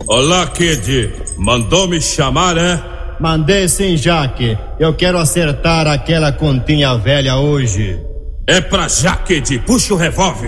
Olá, Kid. Mandou me chamar, é? Mandei sim, Jaque. Eu quero acertar aquela continha velha hoje. É pra já, Kid. Puxa o revólver.